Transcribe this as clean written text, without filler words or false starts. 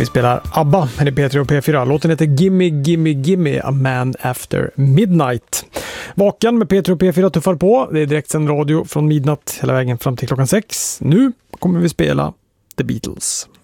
Vi spelar ABBA här i P3 och P4. Låten heter Gimme, Gimme, Gimme, A Man After Midnight. Vaken med P3 och P4 tuffar på. Det är direktsänd radio från midnatt hela vägen fram till klockan 6. Nu kommer vi spela The Beatles.